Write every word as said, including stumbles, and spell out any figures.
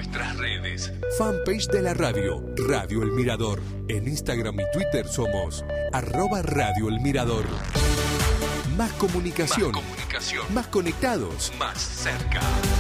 nuestras redes. Fanpage de la radio, Radio El Mirador. En Instagram y Twitter somos arroba Radio El Mirador. Más comunicación. Más comunicación. Más conectados. Más cerca.